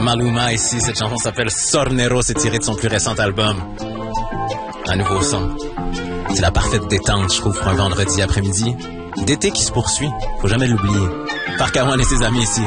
Maluma ici. Cette chanson s'appelle Sornero. C'est tiré de son plus récent album. Un nouveau son. C'est la parfaite détente, je trouve, pour un vendredi après-midi. D'été qui se poursuit. Faut jamais l'oublier. Par Kawan et ses amis ici.